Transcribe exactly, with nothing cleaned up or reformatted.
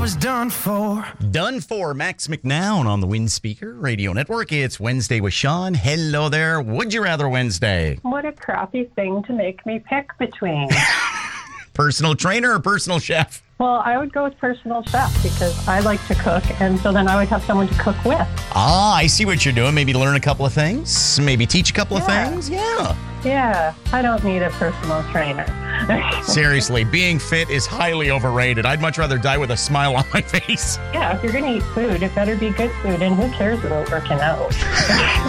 was done for. Done for Max McNown on the Wind Speaker Radio Network. It's Wednesday with Sean. Hello there. Would you rather Wednesday? What a crappy thing to make me pick between. Personal trainer or personal chef? Well, I would go with personal chef because I like to cook, and so then I would have someone to cook with. Ah, I see what you're doing. Maybe learn a couple of things. Maybe teach a couple Yeah. of things. Yeah. Yeah, I don't need a personal trainer. Seriously, being fit is highly overrated. I'd much rather die with a smile on my face. Yeah, if you're going to eat food, it better be good food, and who cares about working out?